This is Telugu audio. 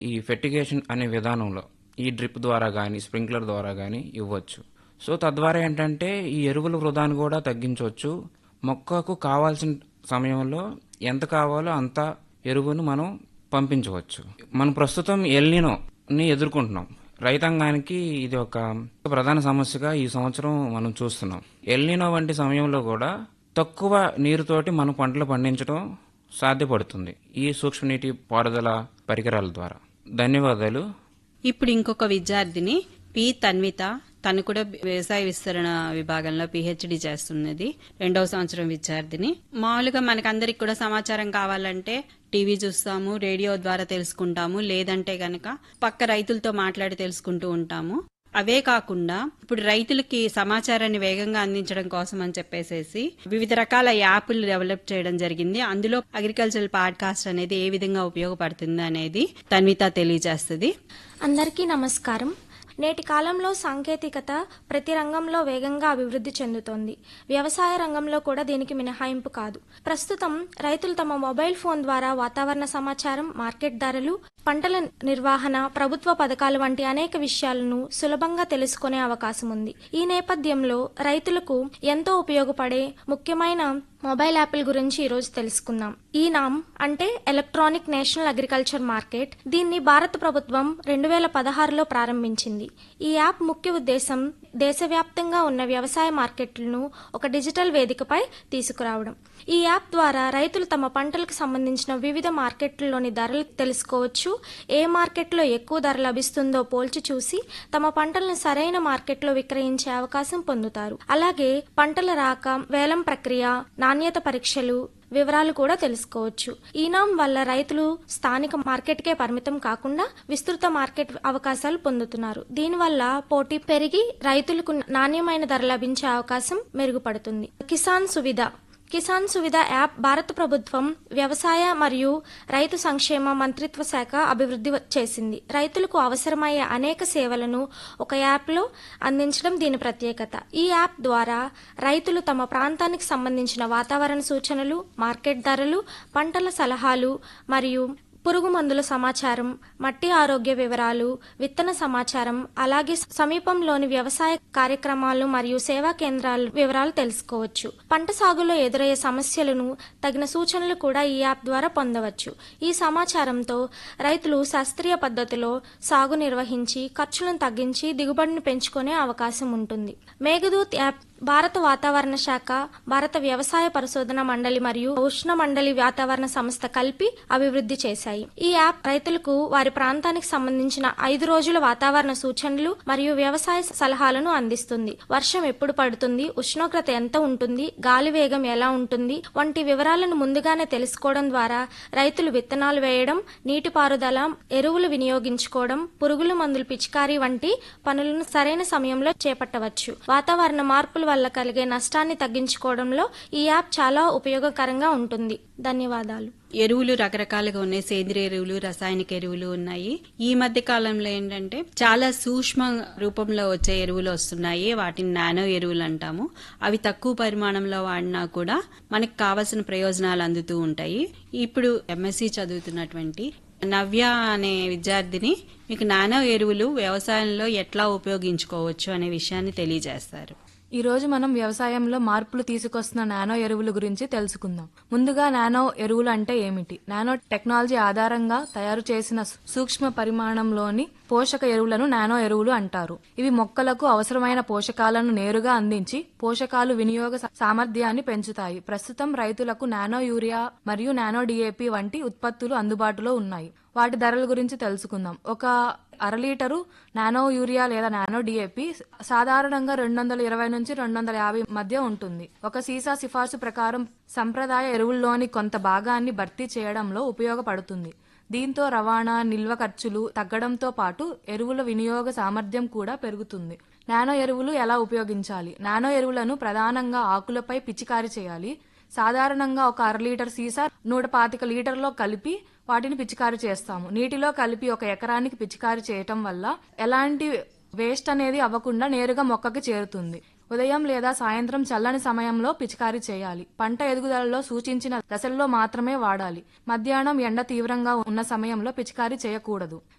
ఈ ఫెర్టిగేషన్ అనే విధానంలో ఈ డ్రిప్ ద్వారా కానీ స్ప్రింక్లర్ ద్వారా కానీ ఇవ్వచ్చు. సో తద్వారా ఏంటంటే ఈ ఎరువుల వృధాను కూడా తగ్గించవచ్చు. మొక్కకు కావాల్సిన సమయంలో ఎంత కావాలో అంత ఎరువును మనం పంపించవచ్చు. మనం ప్రస్తుతం ఎల్నినోని ఎదుర్కొంటున్నాం. రైతాంగానికి ఇది ఒక ప్రధాన సమస్యగా ఈ సంవత్సరం మనం చూస్తున్నాం. ఎల్నినో వంటి సమయంలో కూడా తక్కువ నీరుతోటి మనం పంటలు పండించడం సాధ్యపడుతుంది ఈ సూక్ష్మనీటి పారుదల పరికరాల ద్వారా. ధన్యవాదాలు. ఇప్పుడు ఇంకొక విద్యార్థిని పి తన్విత, తను కూడా వ్యవసాయ విస్తరణ విభాగంలో పిహెచ్డి చేస్తున్నది. 2వ సంవత్సరం విద్యార్థిని. మామూలుగా మనకందరికి కూడా సమాచారం కావాలంటే టీవీ చూస్తాము, రేడియో ద్వారా తెలుసుకుంటాము, లేదంటే గనక పక్క రైతులతో మాట్లాడి తెలుసుకుంటూ ఉంటాము. అవే కాకుండా ఇప్పుడు రైతులకి సమాచారాన్ని వేగంగా అందించడం కోసం అని చెప్పేసి వివిధ రకాల యాప్లు డెవలప్ చేయడం జరిగింది. అందులో అగ్రికల్చరల్ పాడ్కాస్ట్ అనేది ఏ విధంగా ఉపయోగపడుతుంది అనేది తన్విత తెలియజేస్తుంది. అందరికీ నమస్కారం. నేటి కాలంలో సాంకేతికత ప్రతి రంగంలో వేగంగా అభివృద్ధి చెందుతోంది. వ్యవసాయ రంగంలో కూడా దీనికి మినహాయింపు కాదు. ప్రస్తుతం రైతులు తమ మొబైల్ ఫోన్ ద్వారా వాతావరణ సమాచారం, మార్కెట్ ధరలు, పంటల నిర్వహణ, ప్రభుత్వ పథకాలు వంటి అనేక విషయాలను సులభంగా తెలుసుకునే అవకాశం ఉంది. ఈ నేపథ్యంలో రైతులకు ఎంతో ఉపయోగపడే ముఖ్యమైన మొబైల్ యాప్ల గురించి ఈరోజు తెలుసుకుందాం. ఈ నామ్ అంటే ఎలక్ట్రానిక్ నేషనల్ అగ్రికల్చర్ మార్కెట్. దీన్ని భారత ప్రభుత్వం 2016లో ప్రారంభించింది. ఈ యాప్ ముఖ్య ఉద్దేశం దేశవ్యాప్తంగా ఉన్న వ్యవసాయ మార్కెట్లను ఒక డిజిటల్ వేదికపై తీసుకురావడం. ఈ యాప్ ద్వారా రైతులు తమ పంటలకు సంబంధించిన వివిధ మార్కెట్లలోని ధరలు తెలుసుకోవచ్చు. ఏ మార్కెట్లో ఎక్కువ ధర లభిస్తుందో పోల్చి చూసి తమ పంటలను సరైన మార్కెట్లో విక్రయించే అవకాశం పొందుతారు. అలాగే పంటల రాక, వేలం ప్రక్రియ, నాణ్యత పరీక్షలు వివరాలు కూడా తెలుసుకోవచ్చు. ఈ నామ్ వల్ల రైతులు స్థానిక మార్కెట్కే పరిమితం కాకుండా విస్తృత మార్కెట్ అవకాశాలు పొందుతున్నారు. దీనివల్ల పోటీ పెరిగి రైతులకు నాణ్యమైన ధర లభించే అవకాశం మెరుగుపడుతుంది. కిసాన్ సువిధ యాప్ భారత ప్రభుత్వం వ్యవసాయ మరియు రైతు సంక్షేమ మంత్రిత్వ శాఖ అభివృద్ధి చేసింది. రైతులకు అవసరమయ్యే అనేక సేవలను ఒక యాప్లో అందించడం దీని ప్రత్యేకత. ఈ యాప్ ద్వారా రైతులు తమ ప్రాంతానికి సంబంధించిన వాతావరణ సూచనలు, మార్కెట్ ధరలు, పంటల సలహాలు మరియు పురుగు మందుల సమాచారం, మట్టి ఆరోగ్య వివరాలు, విత్తన సమాచారం, అలాగే సమీపంలోని వ్యవసాయ కార్యక్రమాలు మరియు సేవా కేంద్రాల వివరాలు తెలుసుకోవచ్చు. పంట సాగులో ఎదురయ్యే సమస్యలను తగిన సూచనలు కూడా ఈ యాప్ ద్వారా పొందవచ్చు. ఈ సమాచారంతో రైతులు శాస్త్రీయ పద్ధతిలో సాగు నిర్వహించి ఖర్చులను తగ్గించి దిగుబడిని పెంచుకునే అవకాశం ఉంటుంది. మేఘదూత్ యాప్ భారత వాతావరణ శాఖ, భారత వ్యవసాయ పరిశోధన మండలి మరియు ఉష్ణ మండలి వాతావరణ సంస్థ కలిపి అభివృద్ధి చేశాయి. ఈ యాప్ రైతులకు వారి ప్రాంతానికి సంబంధించిన 5 రోజుల వాతావరణ సూచనలు మరియు వ్యవసాయ సలహాలను అందిస్తుంది. వర్షం ఎప్పుడు పడుతుంది, ఉష్ణోగ్రత ఎంత ఉంటుంది, గాలి వేగం ఎలా ఉంటుంది వంటి వివరాలను ముందుగానే తెలుసుకోవడం ద్వారా రైతులు విత్తనాలు వేయడం, నీటిపారుదల, ఎరువులు వినియోగించుకోవడం, పురుగుల మందులు పిచికారీ వంటి పనులను సరైన సమయంలో చేపట్టవచ్చు. వాతావరణ మార్పుల వల్ల కలిగే నష్టాన్ని తగ్గించుకోవడంలో ఈ యాప్ చాలా ఉపయోగకరంగా ఉంటుంది. ధన్యవాదాలు. ఎరువులు రకరకాలుగా ఉన్నాయి. సేంద్రియ ఎరువులు, రసాయనిక ఎరువులు ఉన్నాయి. ఈ మధ్య కాలంలో ఏంటంటే చాలా సూక్ష్మ రూపంలో వచ్చే ఎరువులు వస్తున్నాయి. వాటిని నానో ఎరువులు అంటాము. అవి తక్కువ పరిమాణంలో వాడినా కూడా మనకు కావలసిన ప్రయోజనాలు అందుతూ ఉంటాయి. ఇప్పుడు ఎంఎస్సి చదువుతున్నటువంటి నవ్య అనే విద్యార్థిని మీకు నానో ఎరువులు వ్యవసాయంలో ఎట్లా ఉపయోగించుకోవచ్చు అనే విషయాన్ని తెలియజేస్తారు. ఈ రోజు మనం వ్యవసాయంలో మార్పులు తీసుకొస్తున్న నానో ఎరువుల గురించి తెలుసుకుందాం. ముందుగా నానో ఎరువులు అంటే ఏమిటి? నానో టెక్నాలజీ ఆధారంగా తయారు చేసిన సూక్ష్మ పరిమాణంలోని పోషక ఎరువులను నానో ఎరువులు అంటారు. ఇవి మొక్కలకు అవసరమైన పోషకాలను నేరుగా అందించి పోషకాలు వినియోగ సామర్థ్యాన్ని పెంచుతాయి. ప్రస్తుతం రైతులకు నానో యూరియా మరియు నానో డిఏపి వంటి ఉత్పత్తులు అందుబాటులో ఉన్నాయి. వాటి ధరల గురించి తెలుసుకుందాం. ఒక 1/2 లీటరు నానో యూరియా లేదా నానో డిఏపి సాధారణంగా 220 నుంచి 250 మధ్య ఉంటుంది. ఒక సీసా సిఫార్సు ప్రకారం సంప్రదాయ ఎరువుల్లోని కొంత భాగాన్ని భర్తీ చేయడంలో ఉపయోగపడుతుంది. దీంతో రవాణా, నిల్వ ఖర్చులు తగ్గడంతో పాటు ఎరువుల వినియోగ సామర్థ్యం కూడా పెరుగుతుంది. నానో ఎరువులు ఎలా ఉపయోగించాలి? నానో ఎరువులను ప్రధానంగా ఆకులపై పిచికారీ చేయాలి. సాధారణంగా ఒక 1/2 లీటర్ సీసా 125 లీటర్లో కలిపి వాటిని పిచికారీ చేస్తాము. నీటిలో కలిపి 1 ఎకరానికి పిచికారీ చేయటం వల్ల ఎలాంటి వేస్ట్ అనేది అవ్వకుండా నేరుగా మొక్కకి చేరుతుంది. ఉదయం లేదా సాయంత్రం చల్లని సమయంలో పిచికారీ చేయాలి. పంట ఎదుగుదలలో సూచించిన దశల్లో మాత్రమే వాడాలి. మధ్యాహ్నం ఎండ తీవ్రంగా ఉన్న సమయంలో పిచికారీ చేయకూడదు.